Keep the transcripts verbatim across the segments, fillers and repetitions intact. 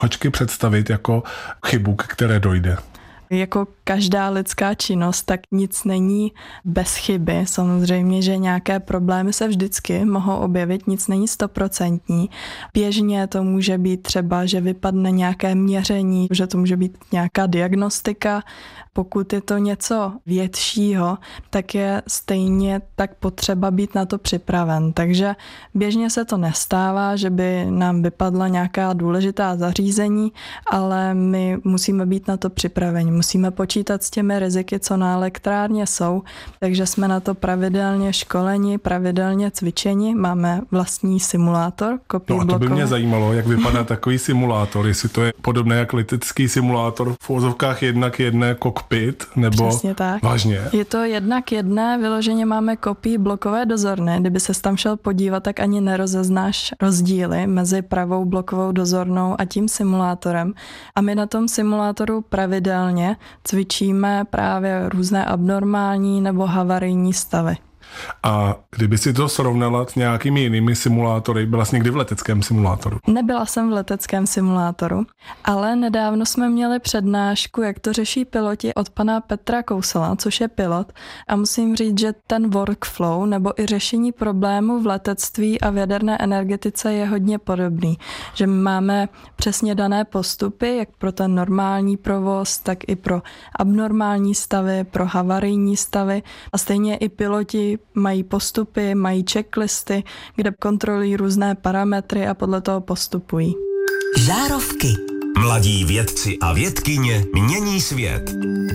hočky představit jako chybu, k které dojde? Jako každá lidská činnost, tak nic není bez chyby. Samozřejmě, že nějaké problémy se vždycky mohou objevit, nic není stoprocentní. Běžně to může být třeba, že vypadne nějaké měření, že to může být nějaká diagnostika. Pokud je to něco většího, tak je stejně tak potřeba být na to připraven. Takže běžně se to nestává, že by nám vypadla nějaká důležitá zařízení, ale my musíme být na to připraveni. Musíme počítat s těmi riziky, co na elektrárně jsou, takže jsme na to pravidelně školeni, pravidelně cvičeni. Máme vlastní simulátor, kopii No a to blokové. by mě zajímalo, jak vypadá takový simulátor, jestli to je podobné jak letecký simulátor v uvozovkách jednak jedné kokpit, nebo Přesně tak. vážně. Je to jednak jedné, vyloženě máme kopii blokové dozorny. Kdyby se tam šel podívat, tak ani nerozeznáš rozdíly mezi pravou blokovou dozornou a tím simulátorem. A my na tom simulátoru pravidelně cvičíme právě různé abnormální nebo havarijní stavy. A kdyby si to srovnala s nějakými jinými simulátory, byla jsi někdy v leteckém simulátoru? Nebyla jsem v leteckém simulátoru, ale nedávno jsme měli přednášku, jak to řeší piloti od pana Petra Kousala, což je pilot. A musím říct, že ten workflow nebo i řešení problémů v letectví a v jaderné energetice je hodně podobný. Že my máme přesně dané postupy, jak pro ten normální provoz, tak i pro abnormální stavy, pro havarijní stavy. A stejně i piloti mají postupy, mají checklisty, kde kontrolují různé parametry a podle toho postupují. Žárovky. Mladí vědci a vědkyně mění svět.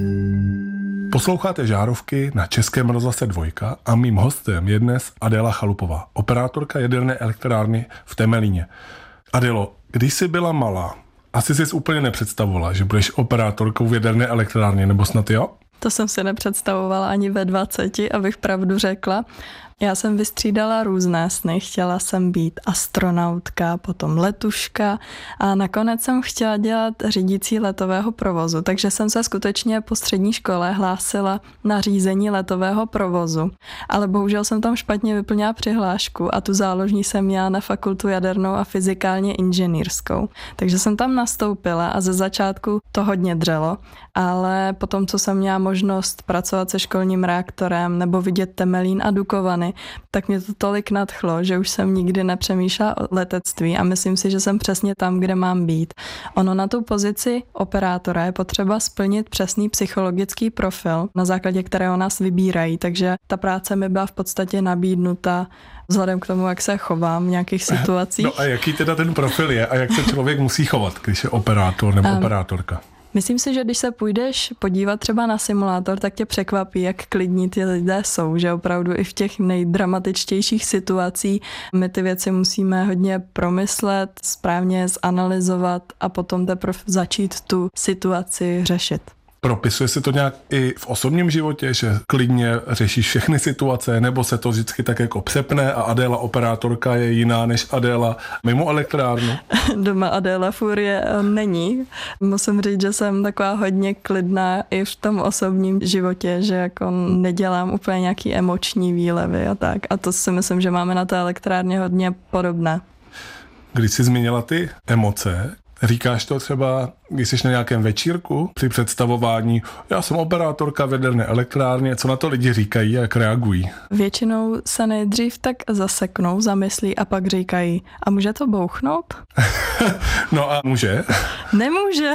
Posloucháte Žárovky na Českém rozhlase Dvojka a mým hostem je dnes Adéla Chalupová, operátorka jaderné elektrárny v Temelíně. Adélo, když jsi byla malá, asi jsi úplně nepředstavovala, že budeš operátorkou v jaderné elektrárně, nebo snad jo? To jsem si nepředstavovala ani ve dvaceti, abych pravdu řekla. Já jsem vystřídala různé sny, chtěla jsem být astronautka, potom letuška a nakonec jsem chtěla dělat řídící letového provozu, takže jsem se skutečně po střední škole hlásila na řízení letového provozu, ale bohužel jsem tam špatně vyplnila přihlášku a tu záložní jsem měla na fakultu jadernou a fyzikálně inženýrskou. Takže jsem tam nastoupila a ze začátku to hodně dřelo, ale potom, co jsem měla možnost pracovat se školním reaktorem nebo vidět Temelín a Dukovany, tak mě to tolik nadchlo, že už jsem nikdy nepřemýšlela o letectví a myslím si, že jsem přesně tam, kde mám být. Ono na tu pozici operátora je potřeba splnit přesný psychologický profil, na základě kterého nás vybírají, takže ta práce mi byla v podstatě nabídnuta vzhledem k tomu, jak se chovám v nějakých situacích. No a jaký teda ten profil je a jak se člověk musí chovat, když je operátor nebo um, operátorka? Myslím si, že když se půjdeš podívat třeba na simulátor, tak tě překvapí, jak klidní ty lidé jsou, že opravdu i v těch nejdramatičtějších situacích my ty věci musíme hodně promyslet, správně zanalyzovat a potom teprve začít tu situaci řešit. Propisuje se to nějak i v osobním životě, že klidně řešíš všechny situace, nebo se to vždycky tak jako přepne a Adéla operátorka je jiná než Adéla mimo elektrárnu? Doma Adéla Furie není. Musím říct, že jsem taková hodně klidná i v tom osobním životě, že jako nedělám úplně nějaký emoční výlevy a tak. A to si myslím, že máme na té elektrárně hodně podobné. Když jsi zmínila ty emoce, říkáš to třeba, když jsi na nějakém večírku při představování, já jsem operátorka v jaderné elektrárně, co na to lidi říkají a jak reagují? Většinou se nejdřív tak zaseknou, zamyslí a pak říkají, a může to bouchnout? No a může? Nemůže.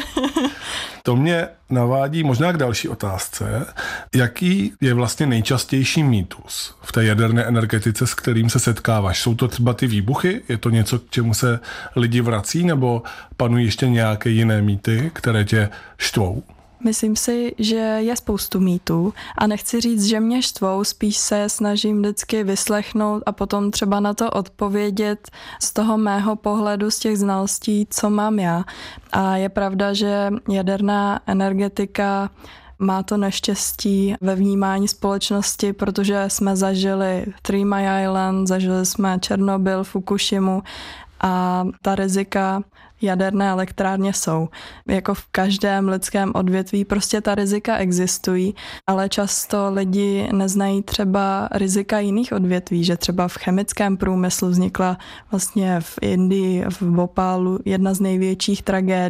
To mě navádí možná k další otázce. Jaký je vlastně nejčastější mýtus v té jaderné energetice, s kterým se setkáváš? Jsou to třeba ty výbuchy? Je to něco, k čemu se lidi vrací? Nebo panují ještě nějaké jiné mýty, které tě štvou? Myslím si, že je spoustu mýtů a nechci říct, že mě štvou, spíš se snažím vždycky vyslechnout a potom třeba na to odpovědět z toho mého pohledu, z těch znalostí, co mám já. A je pravda, že jaderná energetika má to neštěstí ve vnímání společnosti, protože jsme zažili Three Mile Island, zažili jsme Černobyl, Fukushimu a ta rizika jaderné elektrárně jsou. Jako v každém lidském odvětví prostě ta rizika existují, ale často lidi neznají třeba rizika jiných odvětví, že třeba v chemickém průmyslu vznikla vlastně v Indii, v Bhopálu jedna z největších tragédií